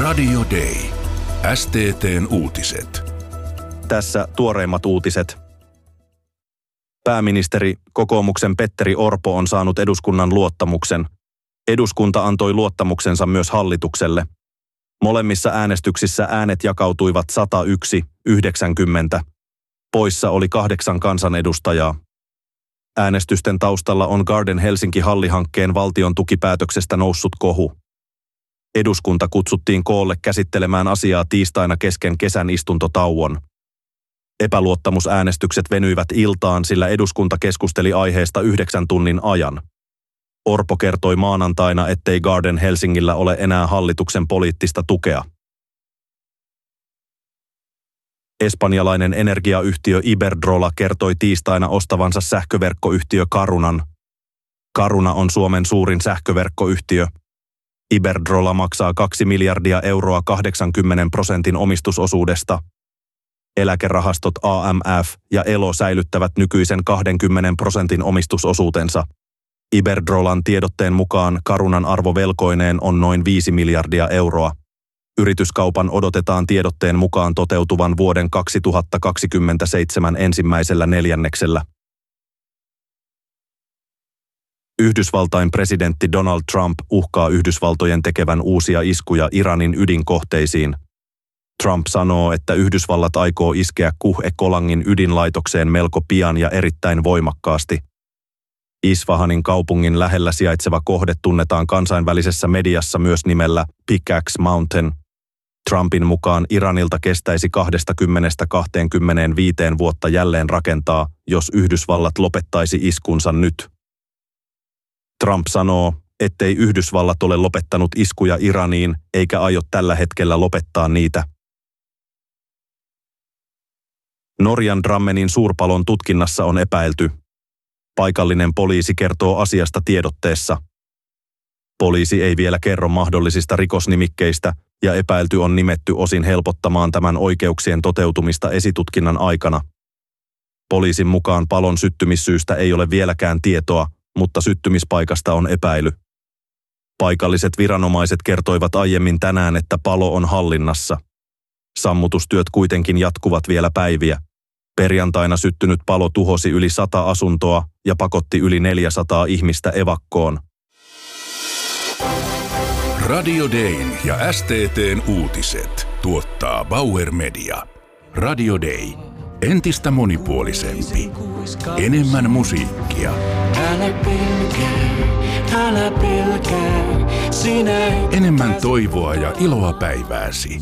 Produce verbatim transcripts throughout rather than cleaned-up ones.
Radio Day. S T T:n uutiset. Tässä tuoreimmat uutiset. Pääministeri, kokoomuksen Petteri Orpo on saanut eduskunnan luottamuksen. Eduskunta antoi luottamuksensa myös hallitukselle. Molemmissa äänestyksissä äänet jakautuivat sata yksi yhdeksänkymmentä. Poissa oli kahdeksan kansanedustajaa. Äänestysten taustalla on Garden Helsinki-hallihankkeen valtion tukipäätöksestä noussut kohu. Eduskunta kutsuttiin koolle käsittelemään asiaa tiistaina kesken kesän istuntotauon. Epäluottamusäänestykset venyivät iltaan, sillä eduskunta keskusteli aiheesta yhdeksän tunnin ajan. Orpo kertoi maanantaina, ettei Garden Helsingillä ole enää hallituksen poliittista tukea. Espanjalainen energiayhtiö Iberdrola kertoi tiistaina ostavansa sähköverkkoyhtiö Carunan. Caruna on Suomen suurin sähköverkkoyhtiö. Iberdrola maksaa kaksi miljardia euroa kahdeksankymmentä prosentin omistusosuudesta. Eläkerahastot A M F ja Elo säilyttävät nykyisen kaksikymmentä prosentin omistusosuutensa. Iberdrolan tiedotteen mukaan Carunan arvo velkoineen on noin viisi miljardia euroa. Yrityskaupan odotetaan tiedotteen mukaan toteutuvan vuoden kaksituhattakaksikymmentäseitsemän ensimmäisellä neljänneksellä. Yhdysvaltain presidentti Donald Trump uhkaa Yhdysvaltojen tekevän uusia iskuja Iranin ydinkohteisiin. Trump sanoo, että Yhdysvallat aikoo iskeä Kuh-e-Kolangin ydinlaitokseen melko pian ja erittäin voimakkaasti. Isfahanin kaupungin lähellä sijaitseva kohde tunnetaan kansainvälisessä mediassa myös nimellä Pickaxe Mountain. Trumpin mukaan Iranilta kestäisi kaksikymmentä kaksikymmentäviisi vuotta jälleen rakentaa, jos Yhdysvallat lopettaisi iskunsa nyt. Trump sanoo, ettei Yhdysvallat ole lopettanut iskuja Iraniin eikä aio tällä hetkellä lopettaa niitä. Norjan Drammenin suurpalon tutkinnassa on epäilty. Paikallinen poliisi kertoo asiasta tiedotteessa. Poliisi ei vielä kerro mahdollisista rikosnimikkeistä ja epäilty on nimetty osin helpottamaan tämän oikeuksien toteutumista esitutkinnan aikana. Poliisin mukaan palon syttymissyystä ei ole vieläkään tietoa, mutta syttymispaikasta on epäily. Paikalliset viranomaiset kertoivat aiemmin tänään, että palo on hallinnassa. Sammutustyöt kuitenkin jatkuvat vielä päiviä. Perjantaina syttynyt palo tuhosi yli sata asuntoa ja pakotti yli neljäsataa ihmistä evakkoon. Radio Dayn ja S T T:n uutiset tuottaa Bauer Media. Radio Day. Entistä monipuolisempi. Enemmän musiikkia. Älä pelkää, älä pelkää, sinä Enemmän toivoa ja iloa päivääsi.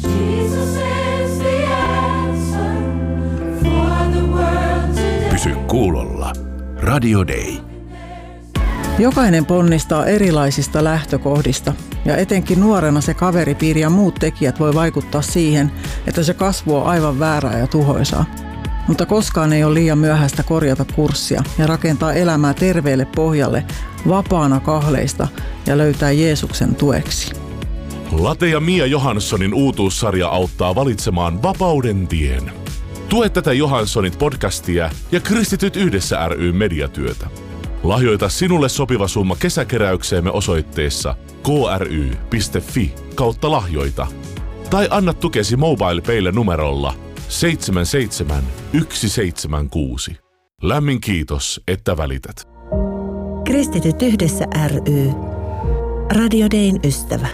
Pysy kuulolla. Radio Day. Jokainen ponnistaa erilaisista lähtökohdista, ja etenkin nuorena se kaveripiiri ja muut tekijät voi vaikuttaa siihen, että se kasvu on aivan väärää ja tuhoisaa. Mutta koskaan ei ole liian myöhäistä korjata kurssia ja rakentaa elämää terveelle pohjalle, vapaana kahleista ja löytää Jeesuksen tueksi. Late ja Mia Johanssonin uutuussarja auttaa valitsemaan vapauden tien. Tue tätä Johanssonit podcastia ja Kristityt yhdessä ry mediatyötä. Lahjoita sinulle sopiva summa kesäkeräykseemme osoitteessa kry piste fi kautta lahjoita. Tai anna tukesi MobilePaylle numerolla seitsemän seitsemän yksi seitsemän kuusi. Lämmin kiitos, että välität. Kristityt yhdessä ry. Radio Dayn ystävä.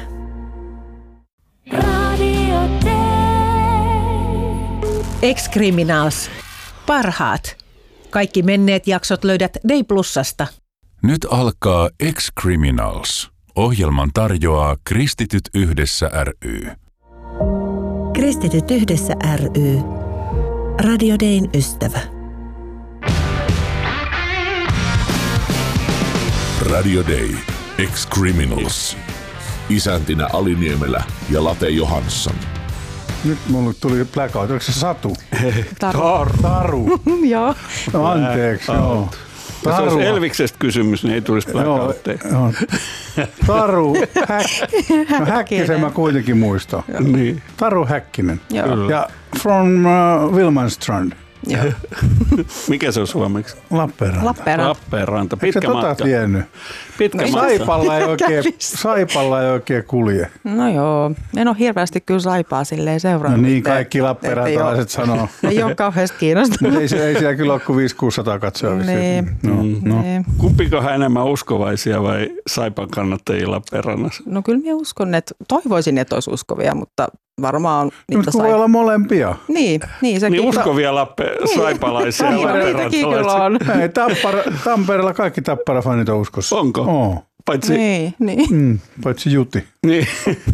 Radio Day. Ex-Criminals. Parhaat. Kaikki menneet jaksot löydät Day Plusasta. Nyt alkaa Ex-Criminals. Ohjelman tarjoaa Kristityt yhdessä ry. Kristityt yhdessä ry. Radio Dayn ystävä. Radio Day. Ex-Criminals. Isäntinä Ali Niemelä ja Late Johansson. Nyt mulle tuli blackout. Oliko se Satu? Taru. Taru. Joo. No, anteeksi. Joo. Jos olisi Elviksestä kysymys, niin ei tulisi blackoutteja. Joo. Taru Häk... no, Häkkisen mä kuitenkin muistan. Niin. Taru Häkkinen. Joo. Ja from uh, Wilmanstrand. Joo. Mikä se on suomeksi? Lappeenranta. Lappeenranta. Lappeenranta. Pitkä Eikö matka. tota tiennyt? Pitkä No, matka. Saipalla ei, oikein, Saipalla ei oikein kulje. No joo, en ole hirveästi kyllä Saipaa silleen No seurannut. niin, että- kaikki Lappeenrantalaiset sanoo. Ei ole kauheasti kiinnostunut. Ei, se- ei siellä kyllä ole kuin viisi kuusisataa katsoa. Niin. No, no. Niin. Kumpikohan enemmän uskovaisia vai Saipan kannattajia Lappeenrannassa? No kyllä minä uskon, että toivoisin, että olisi uskovia, mutta varmaan niitä Nyt kun voi sai... olla molempia. Niin, niin sekin. Niin uskovia lappe, saipalaisia ja Niin, niitäkin kyllä lappeenrantalaisia. on. Ei, Tappara, Tampereella kaikki Tappara-fanit on uskossa. Onko? Oo. Paitsi, Niin, niin. Mm, paitsi Juti. niin.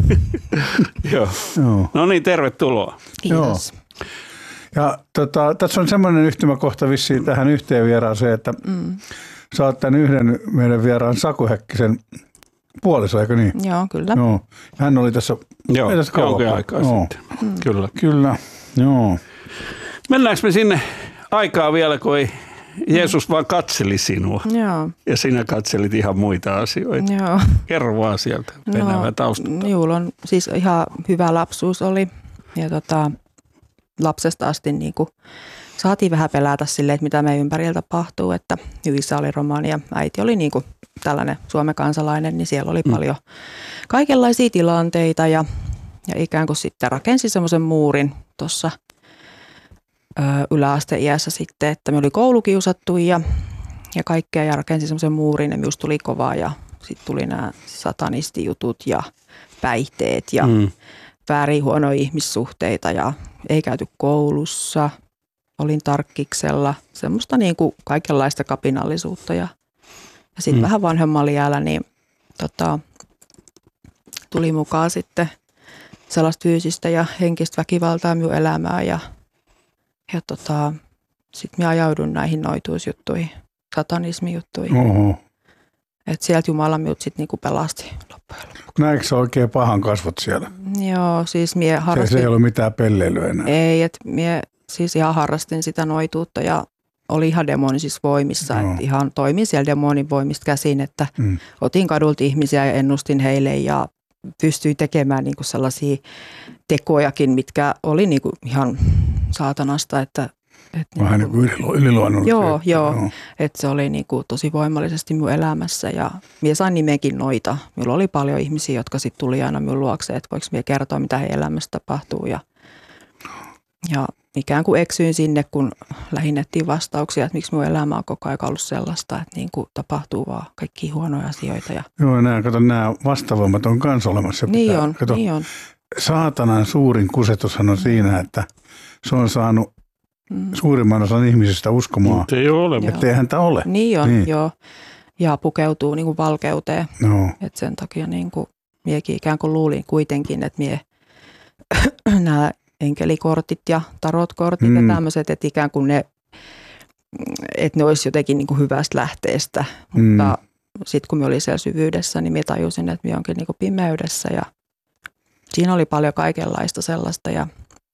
Joo. Joo. No niin, tervetuloa. Kiitos. Ja tota, tässä on semmoinen yhtymäkohta vissiin tähän yhteen vieraaseen, että Mm. sä oot tämän yhden meidän vieraan Saku Häkkisen puoliso, eikö niin? Joo, kyllä. Joo. Hän oli tässä, Joo, ei tässä kauan. jonkin aikaa Joo. sitten. Mm. Kyllä. Kyllä, joo. Mennäänkö me sinne aikaa vielä, kun ei Jeesus vaan katseli sinua Joo, ja sinä katselit ihan muita asioita. joo. Kerro vaan sieltä Venäjän taustalta. Juul on siis ihan hyvä lapsuus oli ja tota, lapsesta asti niin kuin saatiin vähän pelätä silleen, että mitä meidän ympärillä tapahtuu, että isä oli romani ja äiti oli niin kuin tällainen Suomen kansalainen, niin siellä oli Mm. paljon kaikenlaisia tilanteita ja, ja ikään kuin sitten rakensi semmoisen muurin tuossa yläasteiässä sitten, että me oli koulukiusattu ja, ja kaikkea ja rakensi semmoisen muurin ja minusta tuli kovaa ja sitten tuli nämä satanistijutut ja päihteet ja Mm. väärin huonoja ihmissuhteita ja ei käyty koulussa, olin tarkkiksella, semmoista niin kuin kaikenlaista kapinallisuutta ja, ja sitten Mm. vähän vanhemmalla iällä niin tota, tuli mukaan sitten sellaista fyysistä ja henkistä väkivaltaa minun elämään ja, ja tota, sitten minä ajaudun näihin noituusjuttuihin, satanismijuttuihin. Oho. Että sieltä Jumala minut sitten niinku pelasti loppujen lopuksi. Näetkö sä oikein pahan kasvot siellä? Joo, siis mie Se, harrastin. se ei ole mitään pelleilyä enää. Ei, että mie siis ihan harrastin sitä noituutta ja oli ihan demonisissa voimissa. Joo. Että ihan toimin siellä demonin voimista käsin, että Mm. otin kadulta ihmisiä ja ennustin heille ja pystyin tekemään niinku sellaisia tekojakin, mitkä oli niinku ihan saatanasta, että että Vähän niinku- niin kuin yliluonnollisia. Joo, joo. Että se oli niinku tosi voimallisesti minun elämässä ja minä sain nimenkin noita. Minulla oli paljon ihmisiä, jotka sitten tuli aina minun luokse, että voiko minä kertoa, mitä heidän elämässä tapahtuu. Ja, ja ikään kuin eksyin sinne, kun lähdin etsiä vastauksia, että miksi minun elämä on koko ajan ollut sellaista, että niin kuin tapahtuu vaan kaikkia huonoja asioita. Ja Joo, nämä, kato, nämä vastavoimat on kans olemassa. niin Pitää- on, kato, niin on. Saatanan suurin kusetushan on siinä, että se on saanut Mm. suurimman osan ihmisistä uskomaan, Mutta ei ole olemassa. Joo. että ei häntä ole. Niin on, Niin. niin. joo. Ja pukeutuu niin kuin valkeuteen. No. Et sen takia niin kuin, miekin ikään kuin luulin kuitenkin, että mie nämä enkelikortit ja tarotkortit mm. Mm. ja tämmöiset, että ikään kuin ne, että ne olisi jotenkin niin kuin hyvästä lähteestä. Mm. Mutta sitten kun me olin siellä syvyydessä, niin minä tajusin, että minä onkin niin kuin pimeydessä ja siinä oli paljon kaikenlaista sellaista ja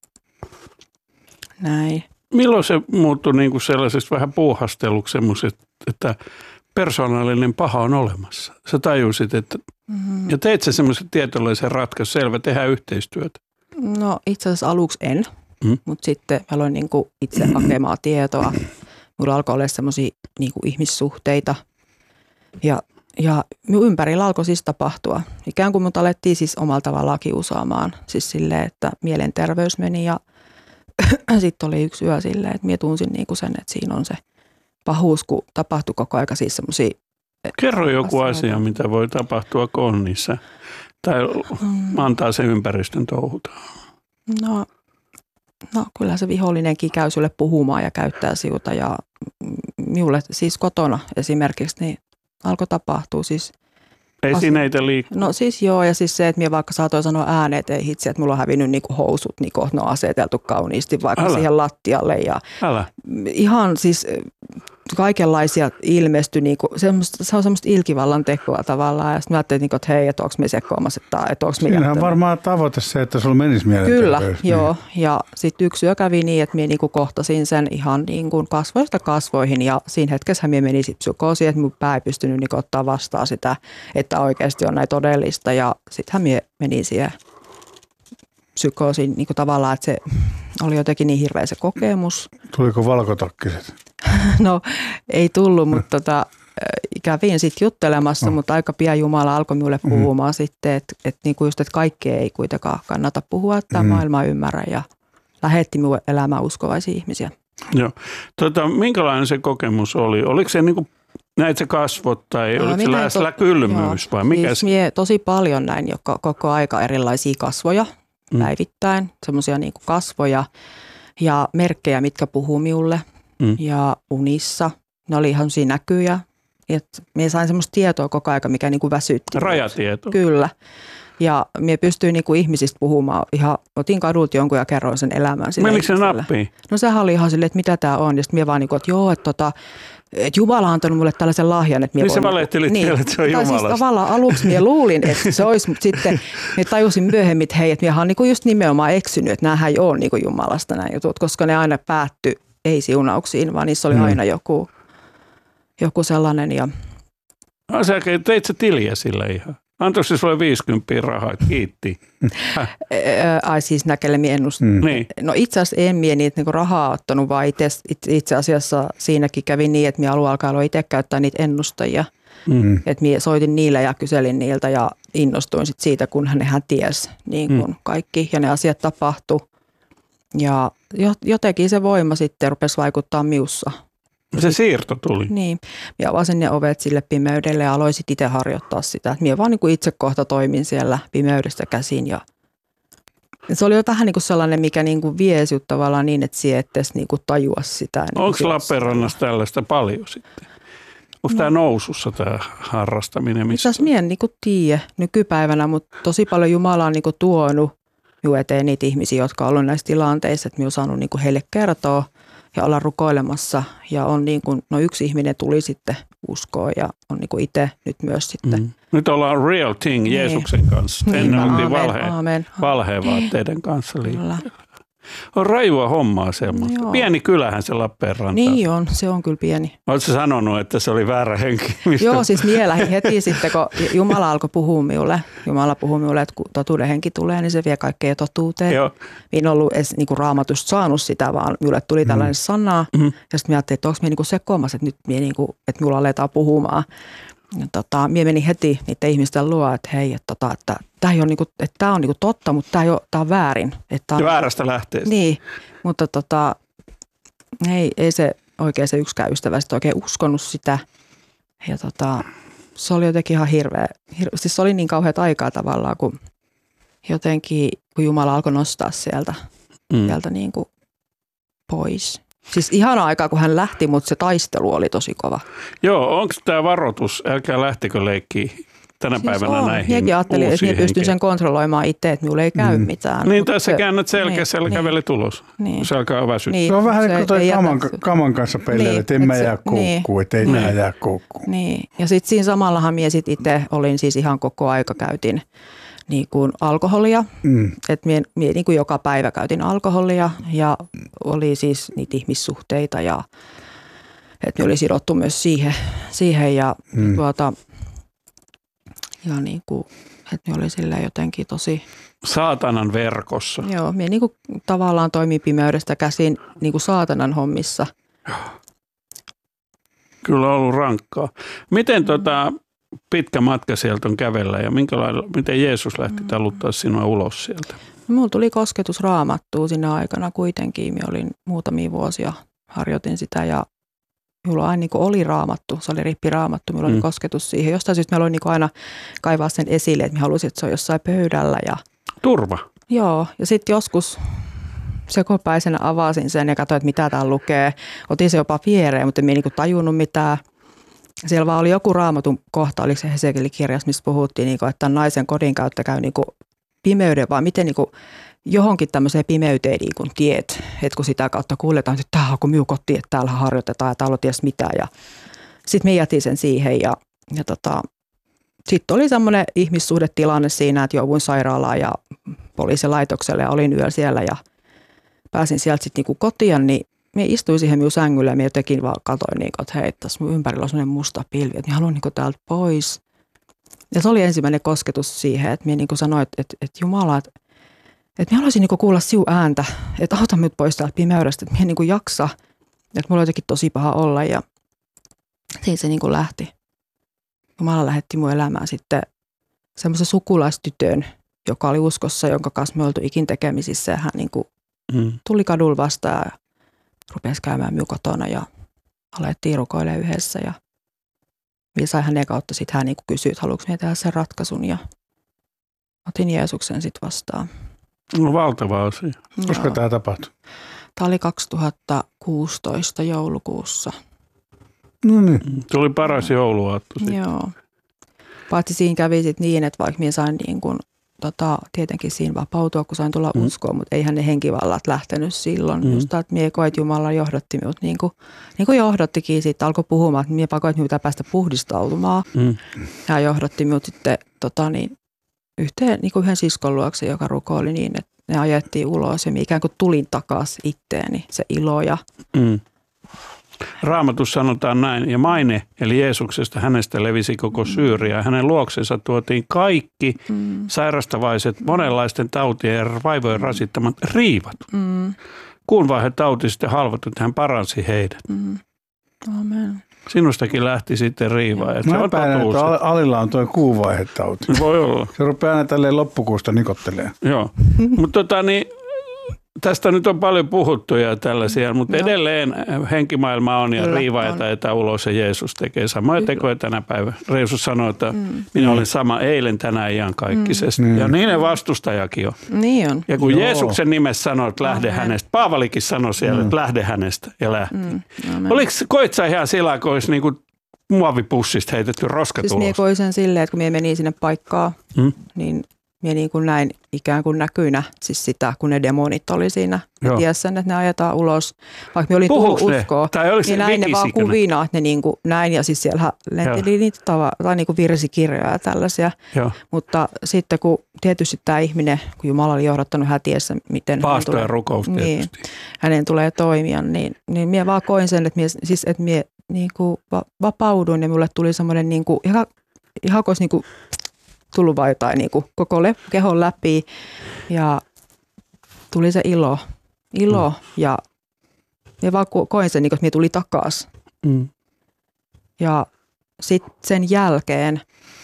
näin. Milloin se muuttui niin kuin sellaisesta vähän puuhasteluksi semmoiset, että persoonallinen paha on olemassa? Sä tajusit, että Mm. ja teit sä semmoisen tietynlaisen ratkaisun, selvä, tehdään yhteistyötä. No itse asiassa aluksi en, Mm. mutta sitten mä aloin niin kuin itse hakemaan tietoa. Mulla alkoi olla semmoisia niin kuin ihmissuhteita ja, ja minun ympärillä alkoi siis tapahtua. Ikään kuin mut alettiin siis omalla tavallaan kiusaamaan. Siis silleen, että mielenterveys meni ja sitten oli yksi yö silleen, että minä tunsin niin kuin sen, että siinä on se pahuus, kun tapahtui koko aika siis semmoisia. Kerro joku asioita. asia, mitä voi tapahtua konnissa. Tai antaa sen ympäristön touhuta. No, no kyllä se vihollinenkin käy sulle puhumaan ja käyttää siuta ja minulle siis kotona esimerkiksi niin alkoi tapahtua siis. Esineitä liikkuu. No siis joo ja siis se, että minä vaikka saatoin sanoa ääneen, että ei hitsi, että mulla on hävinnyt niinku housut, niin kohta ne on aseteltu kauniisti vaikka Älä. siihen lattialle ja Älä. ihan siis kaikenlaisia ilmestyi, niinku, semmoista, se on semmoista ilkivallan tekoa tavallaan ja sitten mä ajattelin, että hei, että onko me sekoamassa, että, että onko me Siinähän jättänyt. varmaan tavoite se, että sulla menisi mielenterveys. Kyllä, Niin. joo. Ja sitten yksi yö kävi niin, että minä niinku kohtasin sen ihan niinku kasvoista kasvoihin ja siinä hetkessä minä meni sit psykoosiin, että minun pää ei pystynyt niinku ottaa vastaan sitä, että oikeasti on näin todellista ja sittenhän minä menin siihen psykoosiin niinku tavallaan, että se oli jotenkin niin hirveä se kokemus. Tuliko valkotakkiset? No ei tullut, mutta tota, kävin sitten juttelemassa, no. mutta aika pian Jumala alkoi minulle puhumaan mm. sitten, että et niinku just, että kaikkea ei kuitenkaan kannata puhua, että mm. maailma ymmärrä ja lähetti minulle elämään uskovaisia ihmisiä. Joo. Tota, minkälainen se kokemus oli? Oliko se niin kuin näit se kasvot tai no, oliko se lähellä to- kylmyys vai mikä siis se? Mie tosi paljon näin joka, koko aika erilaisia kasvoja mm. päivittäin, semmoisia niin kuin kasvoja ja merkkejä, mitkä puhuu minulle mm. ja unissa. Ne oli ihan semmoisia näkyjä. Että mie sain semmoista tietoa koko aika, mikä niin kuin väsytti. Rajatieto. Kyllä. Ja mie pystyin niinku ihmisistä puhumaan. Ihan, otin kadulta jonkun ja kerroin sen elämän. Menikö se nappiin? No sehän oli ihan silleen, että mitä tämä on. Ja sitten mie vaan niinku, että joo, että tota, et Jumala on antanut mulle tällaisen lahjan. Että niin sä valehtelit niin, vielä, että se on Jumalasta. Tai siis tavallaan aluksi mie luulin, että se olisi, mutta sitten mie tajusin myöhemmin, että hei, että mie olen niinku just nimenomaan eksynyt, että näähän ei ole niinku Jumalasta nämä jutut, koska ne aina päättyi ei siunauksiin, vaan niissä oli hmm. aina joku, joku sellainen. Ja no, sä teit sä tiliä sille ihan? Antoiko se sulle viisikymmentä rahaa? Kiitti. Ai siis näkelemi ennustin. Mm. Niin. No itse asiassa en mie niitä niinku rahaa ottanut, vaan itse, itse asiassa siinäkin kävi niin, että mie alun alkaa itse käyttää niitä ennustajia. Mm. Että mie soitin niille ja kyselin niiltä ja innostuin sit siitä, kun nehän tiesi niin kun mm. kaikki ja ne asiat tapahtui. Ja jotenkin se voima sitten rupesi vaikuttaa miussa. Se siirto tuli. Niin. Minä avasin ne ovet sille pimeydelle ja aloin sitten itse harjoittaa sitä. Minä vaan niin kuin itse kohta toimin siellä pimeydestä käsin. Ja se oli jo vähän niin kuin sellainen, mikä niin kuin vie sinut tavallaan niin, että sinä et edes niin kuin tajua sitä. Niin onko Lappeenrannassa tällaista paljon sitten? Onko no. tämä nousussa tämä harrastaminen? Itse asiassa minä en niin kuin tiedä nykypäivänä, mutta tosi paljon Jumala on niin kuin tuonut minun eteen niitä ihmisiä, jotka on ollut näissä tilanteissa, että minä olen saanut niin kuin heille kertoa ja olla rukoilemassa. Ja on niin kuin, no yksi ihminen tuli sitten uskoon ja on niin kuin itse nyt myös sitten. Mm. Nyt ollaan real thing niin. Jeesuksen kanssa. Niin, ennen oltiin valheen, valheen vaatteiden kanssa liikkeellä. On rajua hommaa semmoista. No, pieni kylähän se Lappeenranta. Niin on, se on kyllä pieni. Oletko sanonut, että se oli väärä henki? Mistä? Joo, siis mielähin heti sitten, kun Jumala alkoi puhua minulle. Jumala puhui minulle, että kun totuuden henki tulee, niin se vie kaikkea totuuteen. Joo. Minä en ollut edes niin kuin Raamatusta saanut sitä, vaan minulle tuli tällainen mm. sana. Mm-hmm. Ja sitten minä ajattelin, että onko minä niin sekoamassa, että nyt minä niin kuin, että minulla aletaan puhumaan. Ja tota, minä menin heti niiden ihmisten luo, että hei, että, tota, että tämä on, niinku, että tämä on niinku totta, mutta tämä, ei ole, tämä on väärin. Että on, ja väärästä lähteestä. Niin, mutta tota, ei, ei se oikein se yksikään ystävä sitten oikein uskonut sitä. Ja tota, se oli jotenkin ihan hirveä, hirveä. Siis se oli niin kauheat aikaa tavallaan, kun jotenkin, kun Jumala alkoi nostaa sieltä, mm. sieltä niin kuin pois. Siis ihana aikaa, kun hän lähti, mutta se taistelu oli tosi kova. Joo, onko tämä varoitus, älkää lähtikö leikkiä tänä siis päivänä on. Näihin Minäkin ajattelin, että minä pystyn sen kontrolloimaan itse, että minulle ei käy mm. mitään. Niin, tässä käännät selkeässä, niin, käveli niin, tulos, niin. Se alkaa väsyttää. Niin, se on vähän niin kuin toi kaman, kaman kanssa peleillä, niin, että en mä jää koukkuun, niin, että ei niin, jää koukkuun. Niin, ja sitten siinä samallahan minä sit itse olin siis ihan koko aika käytin niin kuin alkoholia, mm. että minä, minä niin kuin joka päivä käytin alkoholia ja oli siis niitä ihmissuhteita ja että minä oli sidottu myös siihen, siihen ja mm. tuota, ja niin kuin, että minä oli sillä jotenkin tosi saatanan verkossa. Joo, minä niin kuin tavallaan toimin pimeydestä käsin niin kuin saatanan hommissa. Kyllä on ollut rankkaa. Miten mm. tota pitkä matka sieltä on kävellä ja miten Jeesus lähti taluttaa sinua ulos sieltä? Minulla tuli kosketus Raamattuun sinä aikana kuitenkin. Minä olin muutamia vuosia, harjoitin sitä ja minulla aina niin oli Raamattu, se oli rippiraamattu, minulla oli mm. kosketus siihen. Jostain syystä minä aloin niin aina kaivaa sen esille, että minä halusin, että se on jossain pöydällä. Ja turva. Joo, ja sitten joskus sekopäisenä avasin sen ja katsoin, että mitä täällä lukee. Otin se jopa viereen, mutta en minä niin tajunnut mitään. Siellä vaan oli joku Raamatun kohta, oliko se Hesekielin kirjassa, missä puhuttiin, niin kuin, että naisen kodinkäyttö käy niin kuin pimeyden, vaan miten niin kuin johonkin tämmöiseen pimeyteen niin kuin tiet, että kun sitä kautta kuuletaan, että tämä on kuin minun koti, että täällä harjoitetaan ja täällä on ties mitä. Ja sitten me jätin sen siihen ja, ja tota, sitten oli semmoinen ihmissuhdetilanne siinä, että jouduin sairaalaan ja poliisilaitokselle ja olin yöllä siellä ja pääsin sieltä sitten niin kuin kotiin, niin minä istuin siihen minun sängylle ja minä jotenkin vaan katsoin, niin kuin, että hei, tässä minun ympärillä on sellainen musta pilvi, että minä haluan niin kuin täältä pois. Ja se oli ensimmäinen kosketus siihen, että minä niin kuin sanoin, että, että, että Jumala, että, että minä haluaisin niinku kuulla siu ääntä, että auta minut pois täältä pimeydestä, että minä en niinku jaksa, että mulla on jotenkin tosi paha olla ja siinä se niinku lähti. Jumala lähetti mun elämään sitten semmoisen sukulaistytön, joka oli uskossa, jonka kanssa me oltu ikin tekemisissä ja hän niinku mm. tuli kadulla vastaan ja rupesi käymään minun kotona ja alettiin rukoilemaan yhdessä ja minä sain hänen kautta sitten hän niinku kysyi, että haluanko minä tehdä sen ratkaisun ja otin Jeesuksen sitten vastaan. No valtava asia. Koska tämä tapahtui? Tämä oli kaksituhattakuusitoista joulukuussa. No niin. Tuli paras jouluaatto sitten. Joo. Paitsi siinä kävi sitten niin, että vaikka minä sain niin kuin, tota, tietenkin siinä vapautua, kun sain tulla mm. uskoon, mutta eihän ne henkivallat lähtenyt silloin. Mm. Just että minä koin, että Jumala johdatti minut niin kuin, niin kuin johdottikin siitä, alkoi puhumaan, että minä pakoin, että minä pitää päästä puhdistautumaan. Mm. Ja johdatti minut sitten tota, niin, yhteen, niin kuin yhden siskon luokse, joka rukoili niin, että ne ajettiin ulos ja minä ikään kuin tulin takaisin itteeni, se ilo ja mm. Raamatussa sanotaan näin, ja maine, eli Jeesuksesta, hänestä levisi koko Syyria. Hänen luoksensa tuotiin kaikki mm. sairastavaiset, monenlaisten tautien ja vaivojen rasittamat riivat. Mm. Kuun vaihe tauti sitten halvattu, että hän paransi heidät. Mm. Amen. Sinustakin lähti sitten riivaa. Mä epäilen, että Alilla on tuo kuuvaihetauti. Voi olla. Se rupeaa aina tälleen loppukuusta nikottelemaan. Joo, mutta tota niin... Tästä nyt on paljon puhuttu ja tällaisia, mutta no. edelleen henkimaailma on ja Kyllä, riiva jätä ulos ja Jeesus tekee samoja tekoja tänä päivänä. Jeesus sanoi, että mm. minä olen sama eilen, tänään, iankaikkisesti. Mm. Ja niin ne vastustajakin on. Niin on. Ja kun Joo. Jeesuksen nimessä sanoo, että lähde Amen. hänestä, Paavalikin sanoi siellä, mm. että lähde hänestä ja lähti. Mm. Oliko, koit sä ihan sillä, kun olisi niin kuin muovipussista heitetty roskat siis ulos? Siis minä koin sen silleen, että kun minä menin sinne paikkaan, mm. niin minä niin kuin näin ikään kuin näkyynä siis sitä, kun ne demonit oli siinä. Ja tiesin, että ne ajetaan ulos. Vaikka minä olin tullut uskoa, niin näin ne vaan kuvina, että ne niin kuin näin. Ja siis siellä lenteli niitä tava, tai niin kuin virsikirjoja ja tällaisia. Joo. Mutta sitten kun tietysti tämä ihminen, kun Jumala oli johdattanut hätiessä, miten Paasto hän tulee, rukous niin, hänen tulee toimia, niin, niin minä vaan koin sen, että minä, siis, että minä niin kuin vapauduin ja minulle tuli semmoinen niin kuin, ihan, ihan kuin olisi niin kuin tullut vaan jotain niin kuin koko le- kehon läpi ja tuli se ilo, ilo mm. ja minä vaan koin sen, niin kuin, että minä tuli takaisin. Mm. Ja sitten sen jälkeen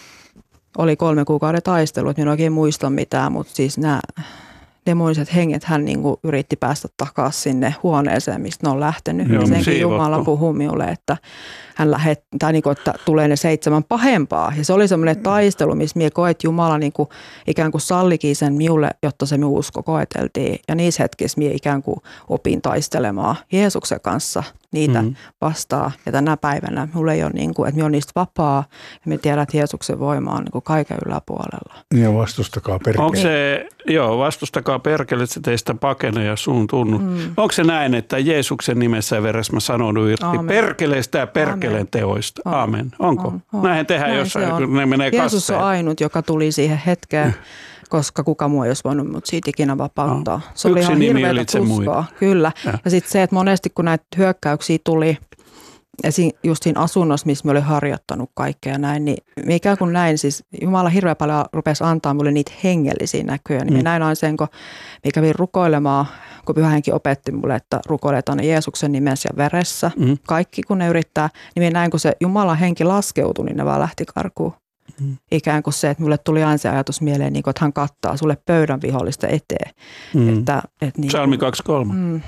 oli kolme kuukauden taistelu, että minä en oikein muista mitään, mutta siis nämä demoniset henget hän niin kuin yritti päästä takaisin sinne huoneeseen, mistä ne on lähtenyt. Joo, senkin siivottu. Jumala puhui minulle, että hän lähettää, niin kuin, että tulee ne seitsemän pahempaa. Ja se oli semmoinen taistelu, missä minä koet, että Jumala niin kuin, ikään kuin sallikin sen minulle, jotta se minun usko koeteltiin. Ja niissä hetkissä minä ikään kuin opin taistelemaan Jeesuksen kanssa niitä mm. vastaan. Ja tänä päivänä minulla ei ole, niin kuin, että minä olen niistä vapaa ja minä tiedän, että Jeesuksen voima on niin kuin kaiken yläpuolella. Ja vastustakaa perkele. Onko se, joo, vastustakaa perkele, että se teistä pakenee ja suun tunnut. Mm. Onko se näin, että Jeesuksen nimessä ja veressä mä sanon irti Aamen. perkeleistä ja perkeleen Aamen. teoista? On. Aamen. Onko? On, on. Näinhän tehdään Näin jossain, kun ne menee Jeesus kasseen. on ainut, joka tuli siihen hetkeen, koska kuka muu ei olisi voinut mut siitä ikinä vapauttaa. No. Se oli Yksi ihan hirveätä tuskoa. Kyllä. Ja, ja sitten se, että monesti kun näitä hyökkäyksiä tuli, just siinä asunnossa, missä mä olin harjoittanut kaikkea näin, niin ikään kuin näin, siis Jumala hirveän paljon rupesi antaa mulle niitä hengellisiä näkyjä. Niin mm. näin aina sen, kun mä kävin rukoilemaan, kun Pyhä Henki opetti mulle, että rukoiletaan Jeesuksen nimessä ja veressä. Mm. Kaikki kun ne yrittää, niin mä näin, kun se Jumalan henki laskeutui, niin ne vaan lähti karkuun. Mm. Ikään kuin se, että mulle tuli aina se ajatus mieleen, että hän kattaa sulle pöydän vihollista eteen. Mm. Että, että niin Psalmi kaksikymmentäkolme. Mm.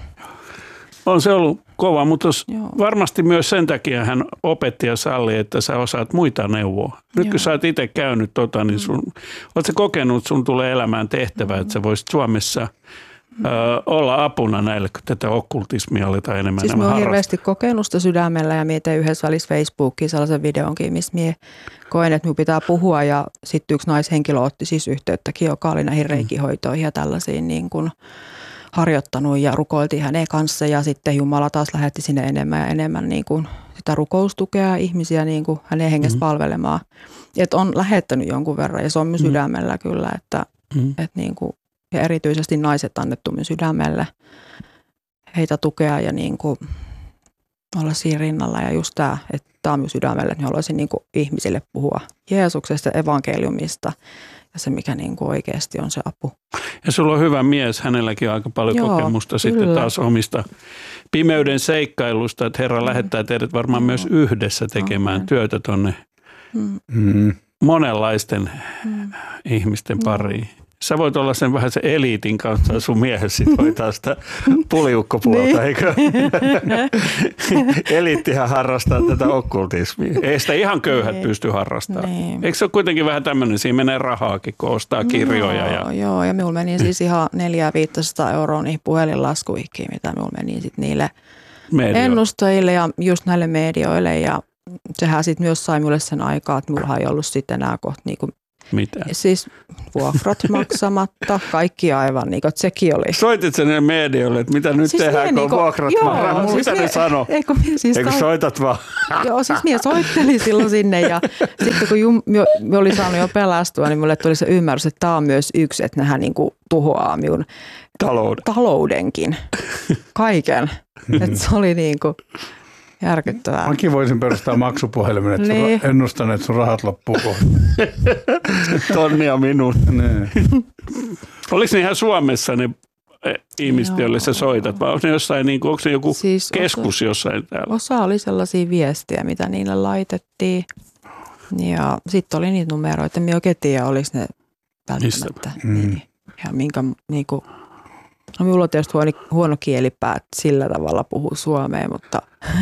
On se ollut kova, mutta varmasti myös sen takia hän opetti ja salli, että sä osaat muita neuvoa. Nyt Joo. kun sä oot itse käynyt tota, niin sun, oot sä kokenut, että sun tulee elämään tehtävä, mm. että sä voisit Suomessa mm. ö, olla apuna näille, kun tätä okkultismia aletaan enemmän siis enemmän harrastaa. Siis mä oon hirveästi kokenut sitä sydämellä ja mietin yhdessä välissä Facebookiin sellaisen videonkin, missä mie koen, että minun pitää puhua ja sitten yksi naishenkilö otti siis yhteyttäkin, joka oli näihin reikihoitoihin ja tällaisiin niin kuin harjoittanut ja rukoiltiin hänen kanssa ja sitten Jumala taas lähetti sinne enemmän ja enemmän niin kuin sitä rukoustukea ihmisiä niin kuin hänen hengestä mm. palvelemaan. Että on lähettänyt jonkun verran ja se on myös mm. sydämellä kyllä, että, mm. että niin kuin, ja erityisesti naiset annettu myös sydämelle heitä tukea ja niin kuin olla siinä rinnalla ja just tämä, että tämä on myös sydämelle, että haluaisin niin kuin ihmisille puhua Jeesuksesta, evankeliumista ja se, mikä niin kuin oikeasti on se apu. Ja sulla on hyvä mies, hänelläkin on aika paljon Joo, kokemusta kyllä. sitten taas omista pimeyden seikkailusta, että Herra mm. lähettää teidät varmaan mm. myös yhdessä tekemään mm. työtä tuonne mm. monenlaisten mm. ihmisten pariin. Sä voit olla sen vähän se eliitin kanssa, sun miehesi sit hoitaa sitä puliukkopuolta, niin. eikö? Eliittihän harrastaa tätä okkultismia. Ei sitä ihan köyhät niin. pysty harrastamaan. Niin. Eikö se ole kuitenkin vähän tämmöinen, siinä menee rahaakin, kun ostaa kirjoja? Joo, ja... joo, ja minulla meni siis ihan neljä viisisataa euroa niihin puhelinlaskuihin, mitä minulla meni sitten niille Medio. ennustajille ja just näille medioille. Ja sehän sitten myös sai minulle sen aikaa, että minulla ei ollut sitten enää kohta niinku mitä? Siis vuokrat maksamatta, kaikki aivan, niin kuin sekin oli. Soitit sen ne medioille, että mitä nyt siis tehdään, kun niin vuokrat maksamatta? Siis mitä ne sanoi? Eikö, siis Eikö soitat vaan? Joo, siis minä soittelin silloin sinne ja sitten kun jum, minä, minä olin saanut jo pelastua, niin minulle tuli se ymmärrys, että tämä on myös yksi, että nehän niin kuin tuhoaa minun Talouden. taloudenkin, kaiken. Että se oli niin kuin järkyttävää. Mäkin voisin perustaa maksupuhelimen, että niin. ennustan, että sun rahat loppuu kohta. Tonnia minun. Niin. Oliko ne ihan Suomessa ne ihmiset, joille sä soitat, vai onko ne jossain, niin kuin, onko ne joku siis keskus osa, jossain täällä? Osa oli sellaisia viestejä, mitä niille laitettiin. Ja sitten oli niitä numeroita, en oikein tiedä, oliko ne välttämättä. Niin. Ja minkä, niin kuin, no minulla on tietysti huono, huono kielipää, että sillä tavalla puhuu suomea, mutta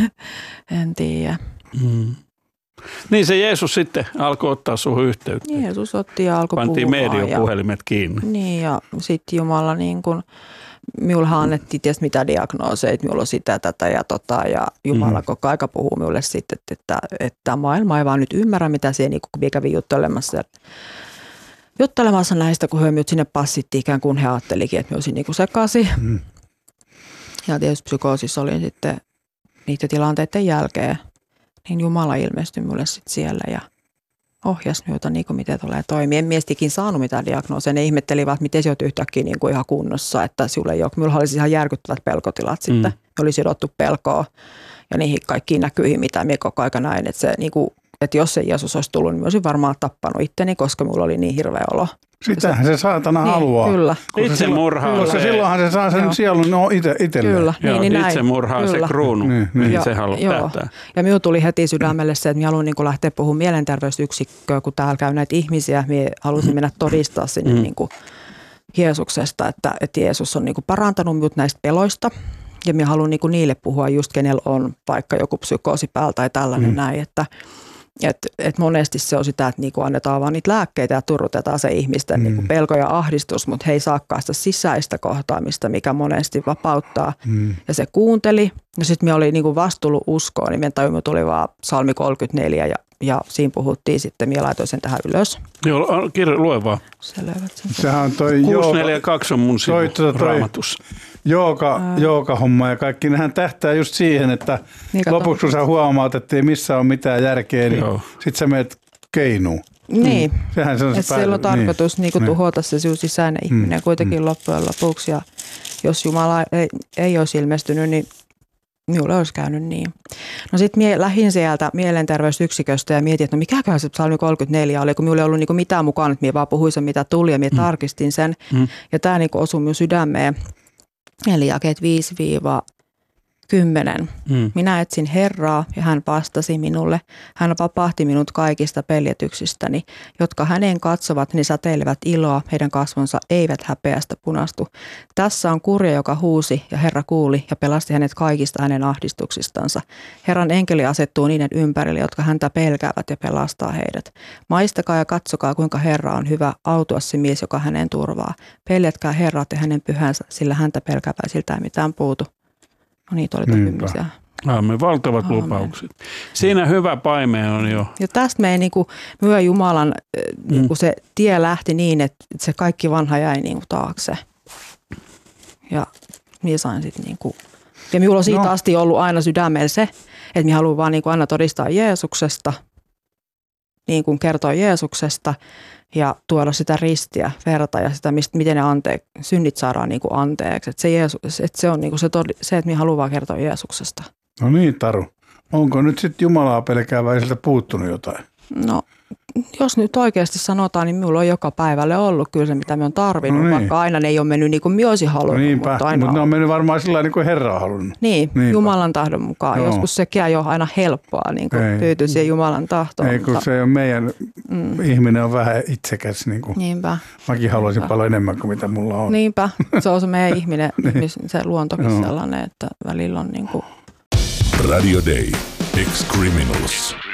en tiedä. Mm. Niin se Jeesus sitten alkoi ottaa suhun yhteyttä. Jeesus otti ja alkoi Pantiin puhumaan. Pantiin mediopuhelimet kiinni. Niin ja sitten Jumala niin kuin, minullahan annettiin tietysti mitä diagnooseja, että minulla on sitä, tätä ja tota ja Jumala mm. koko aika puhuu minulle sitten, että, että, että maailma ei vaan nyt ymmärrä, mitä siellä niin kuin kävi juttelemassa. juttelemassa näistä, kun he minut sinne passittiin ikään kuin he ajattelikin, että minä olisin niin kuin sekaisin. Mm. Ja tietysti psykoosissa olin sitten niiden tilanteiden jälkeen, niin Jumala ilmestyi minulle sitten siellä ja ohjasi minulta, niin kuin miten tulee toimia. En miestikin saanut mitään diagnoosia. Ne ihmettelivät, että miten se olet yhtäkkiä niin kuin ihan kunnossa, että sinulle ei ole. Minulla oli siis ihan järkyttävät pelkotilat sitten. Mm. Me oli sidottu pelkoa ja niihin kaikkiin näkyihin, mitä minä koko ajan näin, että se niin kuin että jos se Jeesus olisi tullut, niin olisin varmaan tappanut itteni, koska minulla oli niin hirveä olo. Sitähän se saatana niin, haluaa. Kyllä. Itsemurhaa. Koska se, silloinhan se saa sen sielun no ite, itselleen. Kyllä. Joo, niin, niin itsemurhaa se kruunu, niin, mihin niin. se haluaa tähtää. Ja minun tuli heti sydämelle se, että minä haluan niin kuin lähteä puhumaan mielenterveysyksikköön, kun täällä käy näitä ihmisiä. Minä halusin mennä todistaa sinne mm. niin kuin Jeesuksesta, että, että Jeesus on niin kuin parantanut minut näistä peloista. Ja minä haluan niin kuin niille puhua just, kenellä on vaikka joku psykoosi päällä tai tällainen mm. näin, että Että et monesti se on sitä, että niinku annetaan vaan niitä lääkkeitä ja turrutetaan se ihmisten mm. niinku pelko ja ahdistus, mutta he ei saakaan sitä sisäistä kohtaamista, mikä monesti vapauttaa. Mm. Ja se kuunteli. Ja sitten me oli niinku vastuullut uskoa, niin meidän tajuma tuli vaan Psalmi kolmekymmentäneljä ja, ja siinä puhuttiin sitten, minä laitoin sen tähän ylös. Joo, kirja, lue vaan. Se löydät sen. Sehän on toi kuusi neljä kaksi on mun sivu toi, toi, Raamatussa. Jooga, jooga-homma ja kaikki, nehän tähtää just siihen, että niin lopuksi kun sä huomaat, että ei missään ole mitään järkeä, niin sit sä menet keinuun. Niin, sehän se on se että siellä on tarkoitus niin. Niin tuhota se sinun sisäinen ihminen mm. kuitenkin mm. loppujen lopuksi. Ja jos Jumala ei, ei olisi ilmestynyt, niin minulle olisi käynyt niin. No sitten mie lähdin sieltä mielenterveysyksiköstä ja mietin, että no mikäköhän se Psalmi kolmekymmentäneljä oli, kun minulla ei ollut niinku mitään mukaan, että minä vaan puhuin sen mitä tuli ja minä mm. tarkistin sen. Mm. Ja tämä niinku osui minun sydämeen. Eli jakeet viisi kymmenen. Mm. Minä etsin Herraa ja hän vastasi minulle. Hän vapahti minut kaikista peljetyksistäni, jotka hänen katsovat, niin säteilevät iloa, heidän kasvonsa eivät häpeästä punastu. Tässä on kurja, joka huusi ja Herra kuuli ja pelasti hänet kaikista hänen ahdistuksistansa. Herran enkeli asettuu niiden ympärille, jotka häntä pelkäävät ja pelastaa heidät. Maistakaa ja katsokaa, kuinka Herra on hyvä, autua se mies, joka hänen turvaa. Peljätkää Herrat ja hänen pyhänsä, sillä häntä pelkääväisiltä ei mitään puutu. No niitä oli topimisia. Aamen, valtavat Aamen. Lupaukset. Siinä hyvä paime on jo. Ja tästä meidän niin kuin, myö Jumalan niin kuin se tie lähti niin, että se kaikki vanha jäi niin kuin taakse. Ja minä sain sitten niin kuin, ja minulla on siitä no. asti ollut aina sydämellä se, että minä haluan vaan niin kuin aina todistaa Jeesuksesta, niin kuin kertoa Jeesuksesta ja tuoda sitä ristiä, verta ja sitä, miten ne ante- synnit saadaan niin kuin anteeksi. Että se, Jeesus, että se on niin kuin se, todi- se, että minä haluan vaan kertoa Jeesuksesta. No niin, Taru. Onko nyt sitten Jumalaa pelkääväisiltä puuttunut jotain? No jos nyt oikeasti sanotaan, niin minulla on joka päivälle ollut kyllä se, mitä me on tarvinnut, no niin. Vaikka aina ne ei ole mennyt niin kuin minä olisin halunnut. No niinpä, mutta, mutta ne on mennyt varmaan sillä tavalla, niin kuin Herra on halunnut. Niin, niinpä. Jumalan tahdon mukaan. Joo. Joskus sekin ei ole aina helppoa niin kuin tyytyä siihen Jumalan tahtoon. Ei, kun mutta... se on meidän, mm. ihminen on vähän itsekäs. Niin kuin. Niinpä. Mäkin haluaisin paljon enemmän kuin mitä mulla on. Niinpä, se on se meidän ihminen, niin. Se luontokin Joo. sellainen, että välillä on niin kuin... Radio Day. Ex-Criminals.